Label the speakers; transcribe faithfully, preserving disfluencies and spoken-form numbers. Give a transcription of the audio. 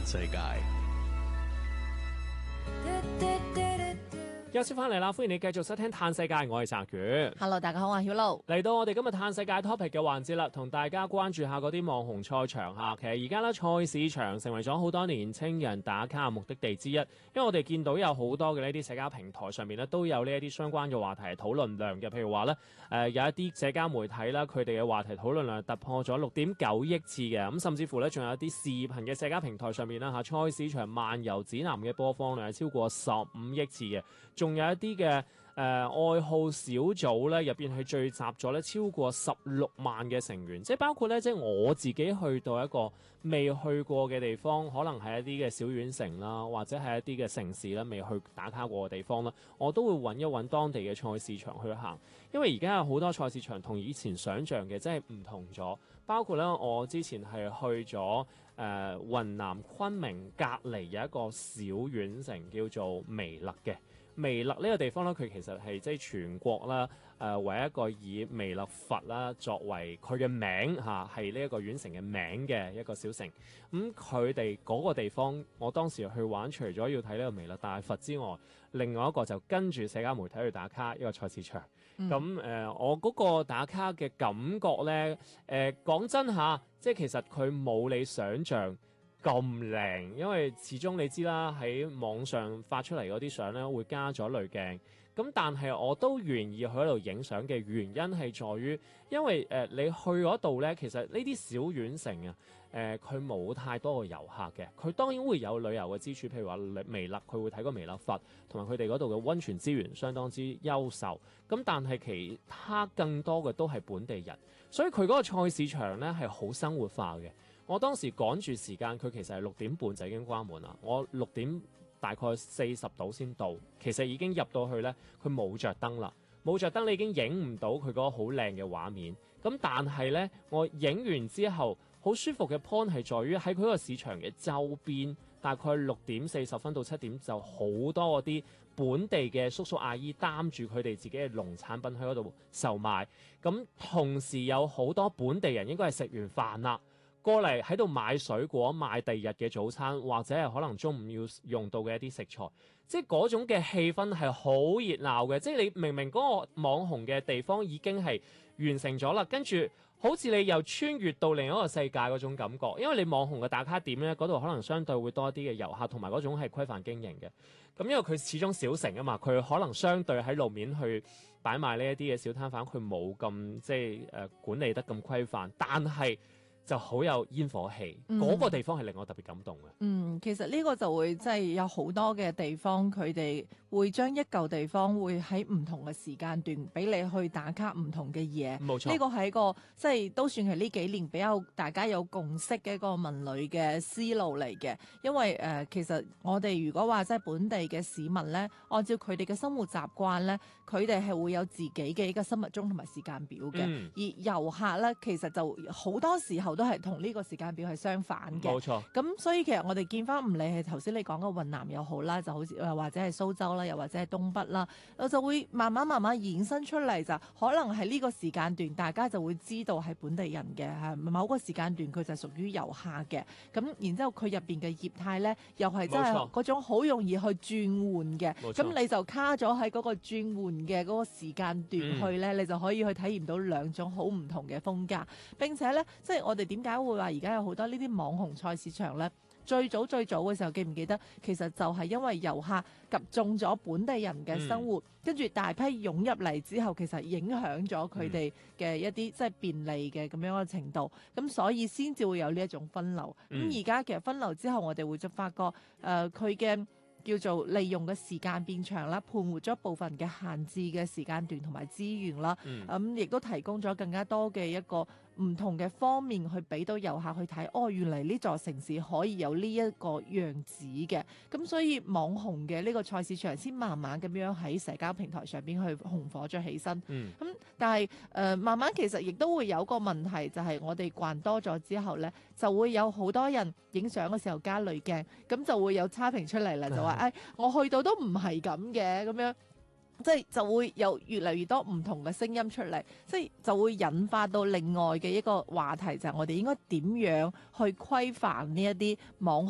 Speaker 1: 世界。
Speaker 2: 休息翻嚟啦，歡迎你繼續收聽嘆世界，我係澤權。
Speaker 3: Hello， 大家好，我係曉露。
Speaker 2: 嚟到我哋今日嘆世界 topic 嘅環節啦，同大家關注下嗰啲網紅賽場嚇。其實而家咧菜市場成為咗好多年青人打卡嘅目的地之一，因為我哋見到有好多嘅呢啲社交平台上面咧都有呢一啲相關嘅話題討論量嘅，譬如話咧誒有一啲社交媒體啦，佢哋嘅話題討論量突破咗六點九億次嘅，咁甚至乎咧仲有一啲視頻嘅社交平台上面啦嚇，菜市場漫遊指南嘅播放量係超過十五億次嘅。仲有一啲嘅誒愛好小組咧，入邊係聚集咗咧超過十六萬嘅成員，即係包括咧，即係我自己去到一個未去過嘅地方，可能係一啲嘅小縣城啦，或者係一啲嘅城市啦，未去打卡過嘅地方啦，我都會揾一揾當地嘅菜市場去行，因為而家有好多菜市場同以前想像嘅真係唔同咗，包括咧我之前係去咗誒、呃、雲南昆明隔離有一個小縣城叫做彌勒嘅。彌勒呢個地方咧，佢其實係即係全國啦，誒、呃、為一個以彌勒佛啦作為佢嘅名嚇，係呢一個縣城嘅名嘅一個小城。咁佢哋嗰個地方，我當時去玩，除咗要睇呢個彌勒大佛之外，另外一個就跟住社交媒體去打卡一個菜市場。咁誒、嗯呃，我嗰個打卡嘅感覺咧，誒、呃、講真嚇，即係其實佢冇你想象咁靚，因為始終你知啦，喺網上發出嚟嗰啲相咧會加咗濾鏡，咁但係我都願意去喺度影相嘅原因係在於，因為誒、呃、你去嗰度咧，其實呢啲小縣城啊，誒佢冇太多嘅遊客嘅，佢當然會有旅遊嘅支柱，譬如話彌勒，佢會睇個彌勒佛，同埋佢哋嗰度嘅溫泉資源相當之優秀，咁但係其他更多嘅都係本地人，所以佢嗰個菜市場咧係好生活化嘅。我當時趕住時間，佢其實係六點半就已經關門啦。我六點大概四十度先到，其實已經入到去呢，佢冇着燈啦，冇着燈你已經影唔到佢嗰個好靚嘅畫面。咁但係呢，我影完之後，好舒服嘅 point 係在於喺佢個市場嘅周邊，大概六點四十分到七點就好多嗰啲本地嘅叔叔阿姨擔住佢哋自己嘅農產品喺嗰度售賣。咁同時有好多本地人應該係食完飯啦，過嚟喺度買水果，買第二日嘅早餐，或者係可能中午要用到嘅一啲食材，即係嗰種嘅氣氛係好熱鬧嘅。即係你明明嗰個網紅嘅地方已經係完成咗啦，跟住好似你又穿越到另一個世界嗰種感覺。因為你網紅嘅打卡點咧，嗰度可能相對會多一啲嘅遊客，同埋嗰種係規範經營嘅。咁因為佢始終小城啊嘛，佢可能相對喺路面去擺賣呢一啲嘅小攤販，佢冇咁即係誒、呃、管理得咁規範，但係就好有煙火氣，嗰、嗯、個地方係令我特別感動嘅。
Speaker 3: 嗯，其實呢個就會即係有好多嘅地方，佢哋會將一嚿地方會喺唔同嘅時間段俾你去打卡唔同嘅嘢。
Speaker 2: 冇錯，
Speaker 3: 呢個係一個即係都算係呢幾年比較大家有共識嘅一個文旅嘅思路嚟嘅。因為誒、呃，其實我哋如果話即係本地嘅市民咧，按照佢哋嘅生活習慣咧，佢哋係會有自己嘅一個生物鐘同埋時間表嘅。嗯、而遊客咧，其實就好多時候都係同呢個時間表係相反嘅。
Speaker 2: 冇錯。
Speaker 3: 咁所以其實我哋見翻唔理係頭先你講嘅雲南又好啦，就好似又或者係蘇州啦，又或者係東北啦，我就會慢慢慢慢衍生出嚟，就可能係呢個時間段大家就會知道係本地人嘅，係某個時間段佢就係屬於遊客嘅。咁然之後佢入邊嘅業態咧，又係真係嗰種好容易去轉換嘅。咁你就卡咗喺嗰個轉換嘅嗰個時間段去咧，嗯、你就可以去體驗到兩種好唔同嘅風格。並且咧，即係我哋點解會話而家有好多呢啲網紅菜市場咧？最早最早嘅時候記唔記得？其實就係因為遊客及中咗本地人嘅生活，跟住、嗯、大批湧入嚟之後，其實影響咗佢哋嘅一啲即係便利嘅咁樣嘅程度，咁所以先至會有呢一種分流。咁而家其實分流之後，我哋會就發覺誒佢嘅叫做利用嘅時間變長啦，盤活咗部分嘅閒置嘅時間段同埋資源啦，咁亦都提供咗更加多嘅一個唔同嘅方面去俾到遊客去睇，哦，原來呢座城市可以有呢一個樣子嘅，咁所以網紅嘅呢個菜市場先慢慢咁樣喺社交平台上邊去紅火咗起身。咁、嗯嗯、但係誒、呃、慢慢其實亦都會有個問題，就係、是、我哋慣多咗之後呢，就會有好多人影相嘅時候加濾鏡，咁就會有差評出嚟啦，就話誒、哎、我去到都唔係咁嘅咁樣。即係就會有越嚟越多唔同嘅聲音出嚟，即係就會引發到另外嘅一個話題，就係、是、我哋應該點樣去規範呢一啲網